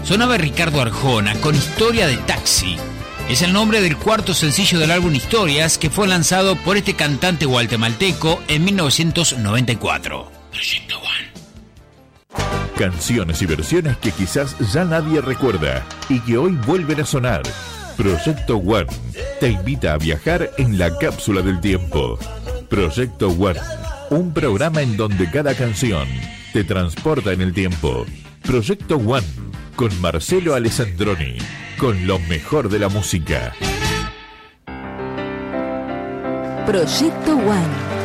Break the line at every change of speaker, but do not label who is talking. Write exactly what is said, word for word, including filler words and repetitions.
sonaba Ricardo Arjona con Historia de Taxi. Es el nombre del cuarto sencillo del álbum Historias, que fue lanzado por este cantante guatemalteco en mil novecientos noventa y cuatro. Proyecto One.
Canciones y versiones que quizás ya nadie recuerda y que hoy vuelven a sonar. Proyecto One te invita a viajar en la cápsula del tiempo. Proyecto One, un programa en donde cada canción te transporta en el tiempo. Proyecto One, con Marcelo Alessandroni, con lo mejor de la música.
Proyecto One.